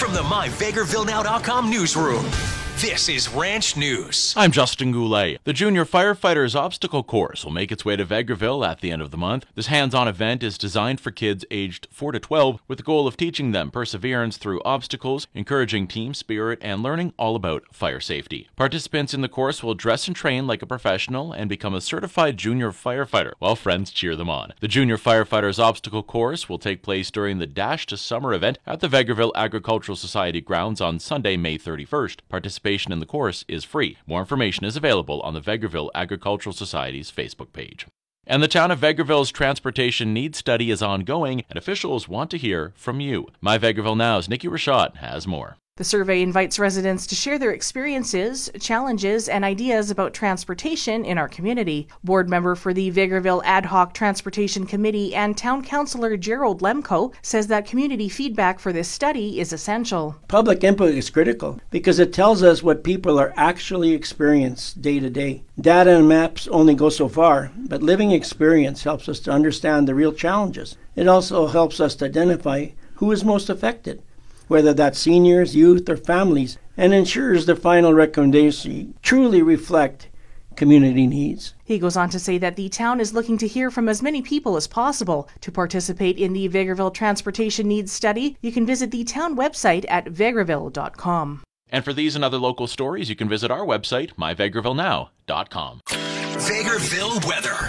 from the MyVegrevilleNow.com newsroom, this is Ranch News. I'm Justin Goulet. The Junior Firefighters Obstacle Course will make its way to Vegreville at the end of the month. This hands-on event is designed for kids aged 4 to 12 with the goal of teaching them perseverance through obstacles, encouraging team spirit, and learning all about fire safety. Participants in the course will dress and train like a professional and become a certified junior firefighter while friends cheer them on. The Junior Firefighters Obstacle Course will take place during the Dash to Summer event at the Vegreville Agricultural Society grounds on Sunday, May 31st. Participation in the course is free. More information is available on the Vegreville Agricultural Society's Facebook page. And the town of Vegreville's transportation needs study is ongoing, and officials want to hear from you. My Vegreville Now's Nikki Rashad has more. The survey invites residents to share their experiences, challenges, and ideas about transportation in our community. Board member for the Vegreville Ad Hoc Transportation Committee and Town Councillor Gerald Lemko says that community feedback for this study is essential. Public input is critical because it tells us what people are actually experiencing day to day. Data and maps only go so far, but living experience helps us to understand the real challenges. It also helps us to identify who is most affected, whether that's seniors, youth, or families, and ensures the final recommendation truly reflect community needs. He goes on to say that the town is looking to hear from as many people as possible. To participate in the Vegreville Transportation Needs Study, you can visit the town website at vegreville.com. And for these and other local stories, you can visit our website, myvegrevilleNow.com. Vegreville weather.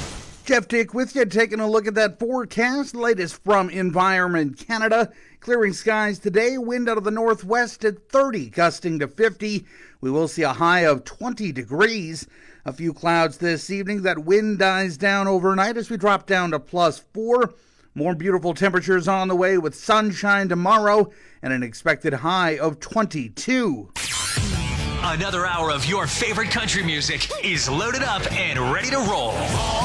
Jeff Dick with you, taking a look at that forecast. Latest from Environment Canada. Clearing skies today, wind out of the northwest at 30, gusting to 50. We will see a high of 20 degrees. A few clouds this evening. That wind dies down overnight as we drop down to +4. More beautiful temperatures on the way with sunshine tomorrow and an expected high of 22. Another hour of your favorite country music is loaded up and ready to roll.